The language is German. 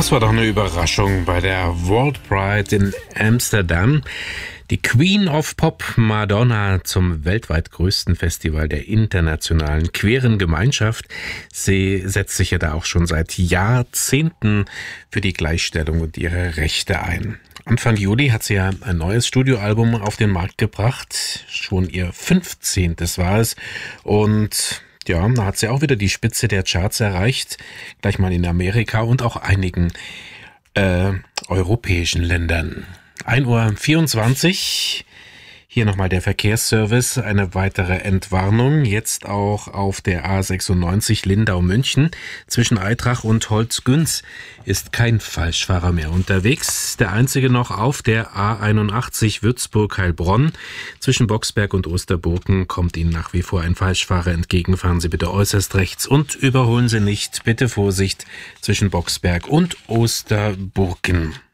Das war doch eine Überraschung bei der World Pride in Amsterdam. Die Queen of Pop, Madonna, zum weltweit größten Festival der internationalen queeren Gemeinschaft. Sie setzt sich ja da auch schon seit Jahrzehnten für die Gleichstellung und ihre Rechte ein. Anfang Juli hat sie ja ein neues Studioalbum auf den Markt gebracht. Schon ihr 15. war es. Und ja, da hat sie auch wieder die Spitze der Charts erreicht. Gleich mal in Amerika und auch einigen europäischen Ländern. 1:24 Uhr. Hier nochmal der Verkehrsservice. Eine weitere Entwarnung. Jetzt auch auf der A96 Lindau-München. Zwischen Aitrach und Holzgünz ist kein Falschfahrer mehr unterwegs. Der einzige noch auf der A81 Würzburg-Heilbronn. Zwischen Boxberg und Osterburken kommt Ihnen nach wie vor ein Falschfahrer entgegen. Fahren Sie bitte äußerst rechts und überholen Sie nicht. Bitte Vorsicht zwischen Boxberg und Osterburken.